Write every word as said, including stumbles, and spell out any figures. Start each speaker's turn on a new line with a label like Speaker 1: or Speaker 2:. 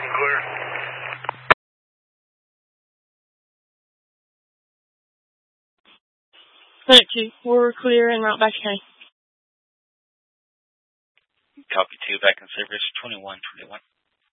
Speaker 1: clear.
Speaker 2: Clinic two, we're clear and route back to K.
Speaker 3: Copy two, back in service, twenty-one twenty-one.